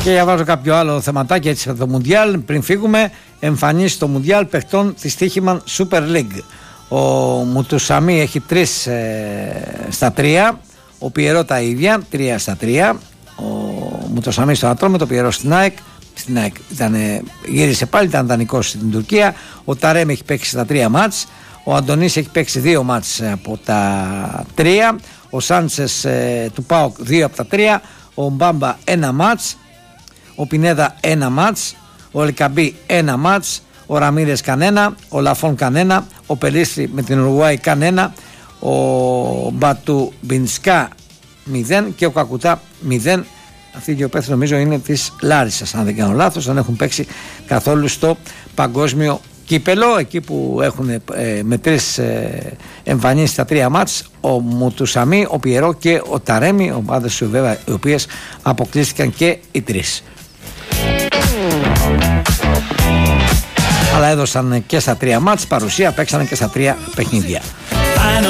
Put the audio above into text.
Και διαβάζω κάποιο άλλο θεματάκι έτσι από το Μουντιάλ. Πριν φύγουμε, εμφανίσει στο Μουντιάλ παιχτών της Τύχημαν Super League. Ο Μουτουσαμί έχει 3 στα 3. Ο Πιερό τα ίδια, 3 στα 3. Ο Μουτουσαμί στο Ατρόμητο, το Πιερό στην ΑΕΚ. Στην ΑΕΚ γύρισε πάλι, ήταν δανεικός στην Τουρκία. Ο Ταρέμ έχει παίξει στα 3 μάτς. Ο Αντωνής έχει παίξει 2 μάτς από τα 3. Ο Σάντσες του ΠΑΟΚ 2 από τα 3. Ο Μπάμπα 1 μάτς. Ο Πινέδα 1 μάτς. Ο Ελκαμπή 1 μάτς. Ο Ραμίρες κανένα. Ο Λαφόν κανένα. Ο Πελίστρη με την Ουρουάη κανένα. Ο Μπατου Μπινσκά 0 και ο Κακουτά 0. Αυτοί οι δύο παίκτες νομίζω είναι της Λάρισσας, αν δεν κάνω λάθος. Δεν έχουν παίξει καθόλου στο παγκόσμιο κύπελο, εκεί που έχουν με 3 εμφανίσεις στα 3 μάτς, ο Μουτουσαμί, ο Πιερό και ο Ταρέμι, ομάδες βέβαια οι οποίες αποκλείστηκαν και οι 3. Αλλά έδωσαν και στα 3 μάτς παρουσία, παίξανε και στα 3 παιχνίδια.